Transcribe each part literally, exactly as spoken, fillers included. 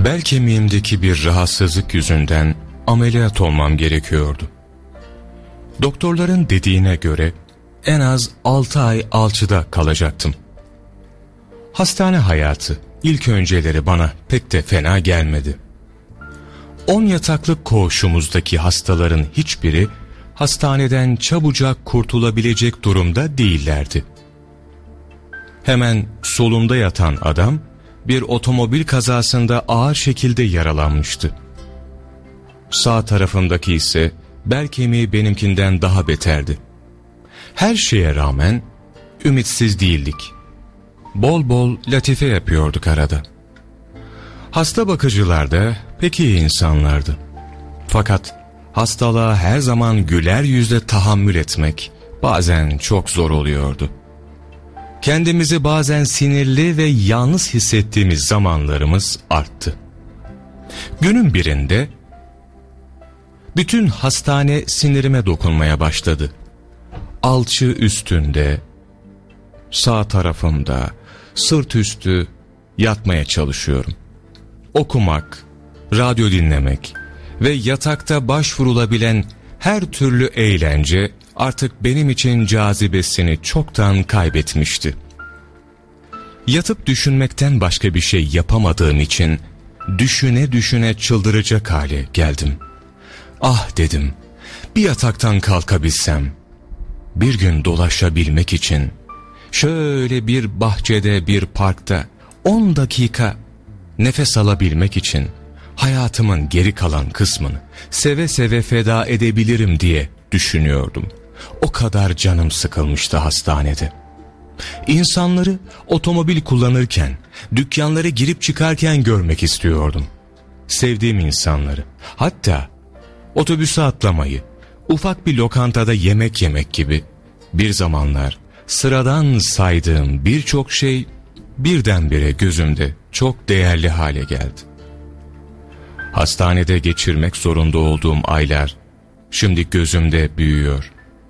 Bel kemiğimdeki bir rahatsızlık yüzünden ameliyat olmam gerekiyordu. Doktorların dediğine göre en az altı ay alçıda kalacaktım. Hastane hayatı ilk önceleri bana pek de fena gelmedi. On yataklık koğuşumuzdaki hastaların hiçbiri hastaneden çabucak kurtulabilecek durumda değillerdi. Hemen solumda yatan adam bir otomobil kazasında ağır şekilde yaralanmıştı. Sağ tarafımdaki ise bel kemiği benimkinden daha beterdi. Her şeye rağmen ümitsiz değildik. Bol bol latife yapıyorduk arada. Hasta bakıcılar da pek iyi insanlardı. Fakat hastalığa her zaman güler yüzle tahammül etmek bazen çok zor oluyordu. Kendimizi bazen sinirli ve yalnız hissettiğimiz zamanlarımız arttı. Günün birinde bütün hastane sinirime dokunmaya başladı. Alçı üstünde, sağ tarafımda, sırt üstü yatmaya çalışıyorum. Okumak, radyo dinlemek ve yatakta başvurulabilen her türlü eğlence artık benim için cazibesini çoktan kaybetmişti. Yatıp düşünmekten başka bir şey yapamadığım için düşüne düşüne çıldıracak hale geldim. Ah dedim, bir yataktan kalkabilsem, bir gün dolaşabilmek için, şöyle bir bahçede, bir parkta on dakika nefes alabilmek için hayatımın geri kalan kısmını seve seve feda edebilirim diye düşünüyordum. O kadar canım sıkılmıştı hastanede. İnsanları otomobil kullanırken, dükkanlara girip çıkarken görmek istiyordum. Sevdiğim insanları, hatta otobüse atlamayı, ufak bir lokantada yemek yemek gibi bir zamanlar sıradan saydığım birçok şey birdenbire gözümde çok değerli hale geldi. Hastanede geçirmek zorunda olduğum aylar şimdi gözümde büyüyor.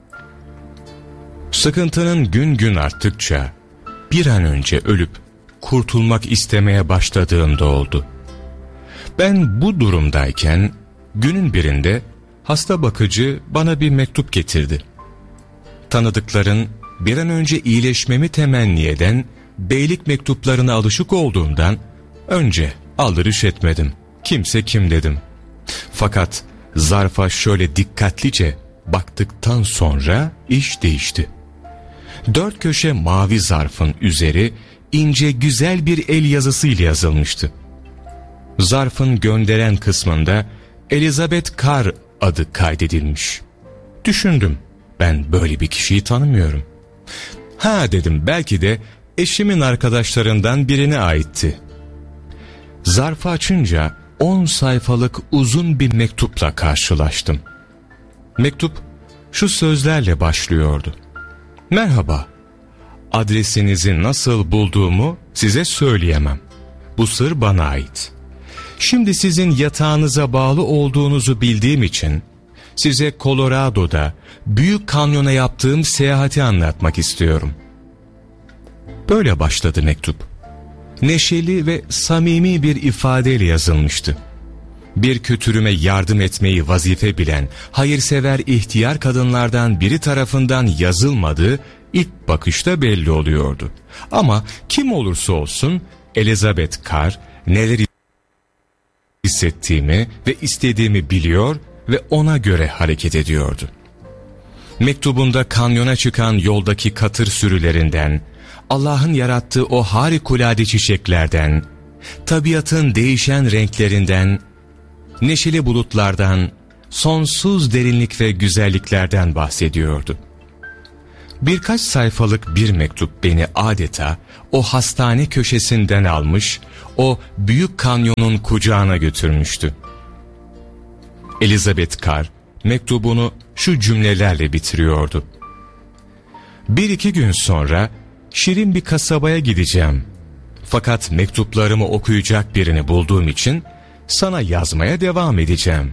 Sıkıntının gün gün arttıkça bir an önce ölüp kurtulmak istemeye başladığımda oldu. Ben bu durumdayken günün birinde hasta bakıcı bana bir mektup getirdi. Tanıdıkların bir an önce iyileşmemi temenni eden beylik mektuplarına alışık olduğumdan önce aldırış etmedim. Kimse kim dedim. Fakat zarfa şöyle dikkatlice baktıktan sonra iş değişti. Dört köşe mavi zarfın üzeri ince güzel bir el yazısıyla yazılmıştı. Zarfın gönderen kısmında Elizabeth Carr adı kaydedilmiş. Düşündüm, ben böyle bir kişiyi tanımıyorum. Ha dedim, belki de eşimin arkadaşlarından birine aitti. Zarfı açınca on sayfalık uzun bir mektupla karşılaştım. Mektup şu sözlerle başlıyordu. Merhaba, adresinizi nasıl bulduğumu size söyleyemem. Bu sır bana ait. Şimdi sizin yatağınıza bağlı olduğunuzu bildiğim için size Colorado'da Büyük Kanyon'a yaptığım seyahati anlatmak istiyorum. Böyle başladı mektup. Neşeli ve samimi bir ifadeyle yazılmıştı. Bir kötürüme yardım etmeyi vazife bilen hayırsever ihtiyar kadınlardan biri tarafından yazılmadığı ilk bakışta belli oluyordu. Ama kim olursa olsun Elizabeth Carr neler hissettiğimi ve istediğimi biliyor ve ona göre hareket ediyordu. Mektubunda kanyona çıkan yoldaki katır sürülerinden, Allah'ın yarattığı o harikulade çiçeklerden, tabiatın değişen renklerinden, neşeli bulutlardan, sonsuz derinlik ve güzelliklerden bahsediyordu. Birkaç sayfalık bir mektup beni adeta o hastane köşesinden almış, o büyük kanyonun kucağına götürmüştü. Elizabeth Carr mektubunu şu cümlelerle bitiriyordu. Bir iki gün sonra şirin bir kasabaya gideceğim. Fakat mektuplarımı okuyacak birini bulduğum için sana yazmaya devam edeceğim.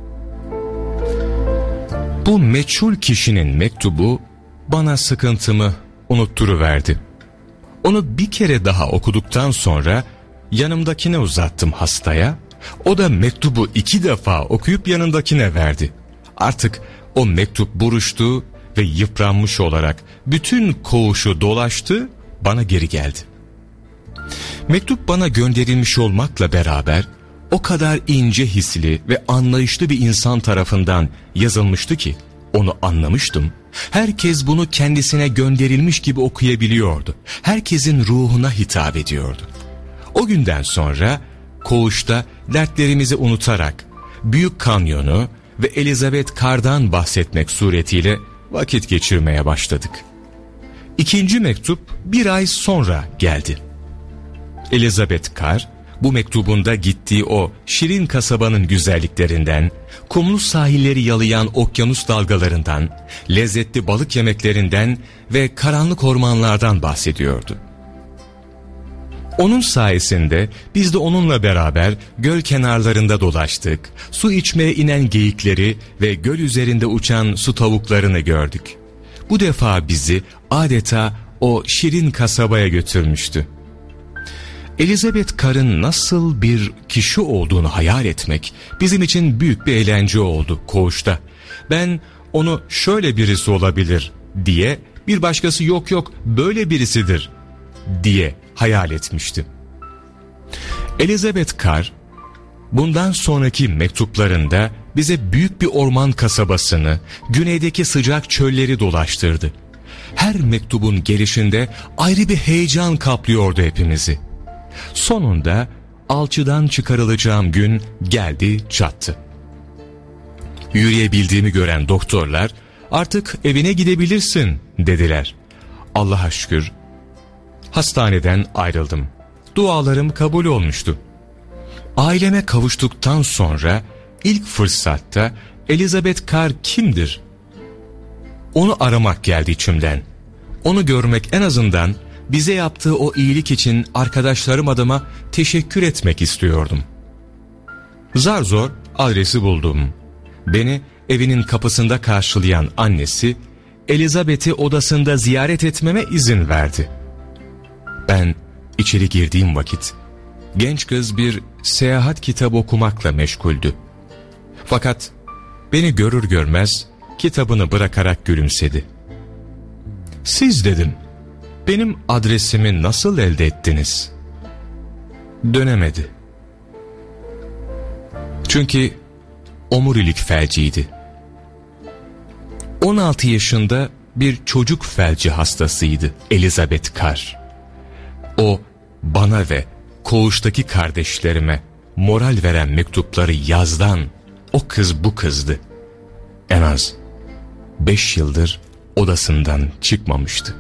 Bu meçhul kişinin mektubu bana sıkıntımı unutturuverdi. Onu bir kere daha okuduktan sonra yanımdakine uzattım hastaya. O da mektubu iki defa okuyup yanındakine verdi. Artık o mektup buruştu ve yıpranmış olarak bütün koğuşu dolaştı, bana geri geldi. Mektup bana gönderilmiş olmakla beraber o kadar ince hisli ve anlayışlı bir insan tarafından yazılmıştı ki onu anlamıştım. Herkes bunu kendisine gönderilmiş gibi okuyabiliyordu. Herkesin ruhuna hitap ediyordu. O günden sonra koğuşta dertlerimizi unutarak Büyük Kanyonu ve Elizabeth Carr'dan bahsetmek suretiyle vakit geçirmeye başladık. İkinci mektup bir ay sonra geldi. Elizabeth Carr bu mektubunda gittiği o şirin kasabanın güzelliklerinden, kumlu sahilleri yalayan okyanus dalgalarından, lezzetli balık yemeklerinden ve karanlık ormanlardan bahsediyordu. Onun sayesinde biz de onunla beraber göl kenarlarında dolaştık, su içmeye inen geyikleri ve göl üzerinde uçan su tavuklarını gördük. Bu defa bizi adeta o şirin kasabaya götürmüştü. Elizabeth Carr'ın nasıl bir kişi olduğunu hayal etmek bizim için büyük bir eğlence oldu koğuşta. Ben onu şöyle birisi olabilir diye, bir başkası yok yok böyle birisidir diye hayal etmiştim. Elizabeth Carr bundan sonraki mektuplarında bize büyük bir orman kasabasını, güneydeki sıcak çölleri dolaştırdı. Her mektubun gelişinde ayrı bir heyecan kaplıyordu hepimizi. Sonunda alçıdan çıkarılacağım gün geldi çattı. Yürüyebildiğimi gören doktorlar artık evine gidebilirsin dediler. Allah'a şükür hastaneden ayrıldım. Dualarım kabul olmuştu. Aileme kavuştuktan sonra ilk fırsatta Elizabeth Carr kimdir? Onu aramak geldi içimden. Onu görmek, en azından bize yaptığı o iyilik için arkadaşlarım adıma teşekkür etmek istiyordum. Zar zor adresi buldum. Beni evinin kapısında karşılayan annesi Elizabeth'i odasında ziyaret etmeme izin verdi. Ben içeri girdiğim vakit genç kız bir seyahat kitabı okumakla meşguldü. Fakat beni görür görmez kitabını bırakarak gülümsedi. "Siz," dedim, "benim adresimi nasıl elde ettiniz?" Dönemedi. Çünkü omurilik felciydi. on altı yaşında bir çocuk felci hastasıydı Elizabeth Carr. O bana ve koğuştaki kardeşlerime moral veren mektupları yazdan o kız bu kızdı. En az beş yıldır odasından çıkmamıştı.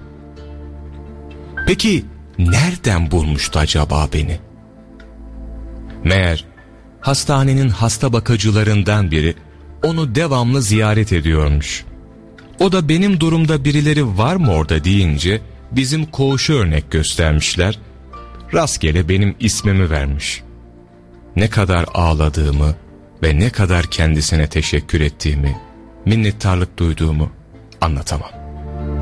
Peki nereden bulmuştu acaba beni? Meğer hastanenin hasta bakıcılarından biri onu devamlı ziyaret ediyormuş. O da benim durumda birileri var mı orada deyince bizim koğuşu örnek göstermişler. Rastgele benim ismimi vermiş. Ne kadar ağladığımı ve ne kadar kendisine teşekkür ettiğimi, minnettarlık duyduğumu anlatamam.